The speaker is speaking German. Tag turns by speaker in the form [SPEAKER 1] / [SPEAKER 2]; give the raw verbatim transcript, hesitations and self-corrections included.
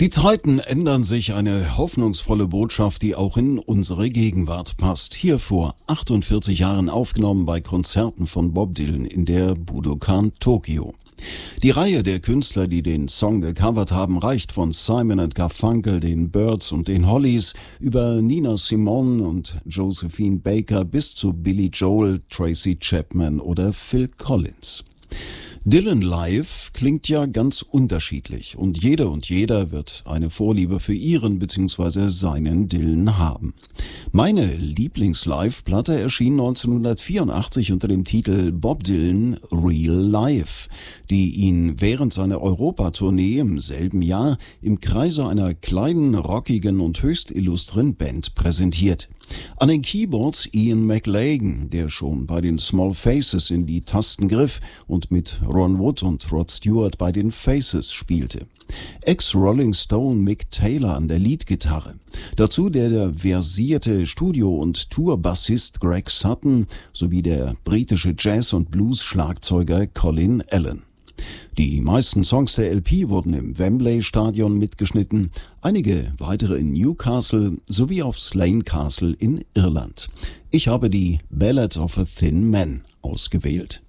[SPEAKER 1] Die Zeiten ändern sich, eine hoffnungsvolle Botschaft, die auch in unsere Gegenwart passt. Hier vor achtundvierzig Jahren aufgenommen bei Konzerten von Bob Dylan in der Budokan Tokio. Die Reihe der Künstler, die den Song gecovert haben, reicht von Simon and Garfunkel, den Byrds und den Hollies über Nina Simone und Josephine Baker bis zu Billy Joel, Tracy Chapman oder Phil Collins. Dylan live klingt ja ganz unterschiedlich und jede und jeder wird eine Vorliebe für ihren bzw. seinen Dylan haben. Meine Lieblings-Live-Platte erschien neunzehnhundertvierundachtzig unter dem Titel Bob Dylan Real Life, die ihn während seiner Europatournee im selben Jahr im Kreise einer kleinen, rockigen und höchst illustren Band präsentiert. An den Keyboards Ian McLagan, der schon bei den Small Faces in die Tasten griff und mit Ron Wood und Rod Stewart bei den Faces spielte. Ex-Rolling Stone Mick Taylor an der Leadgitarre. Dazu der, der versierte Studio- und Tourbassist Greg Sutton sowie der britische Jazz- und Blues-Schlagzeuger Colin Allen. Die meisten Songs der L P wurden im Wembley-Stadion mitgeschnitten, einige weitere in Newcastle sowie auf Slane Castle in Irland. Ich habe die Ballad of a Thin Man ausgewählt.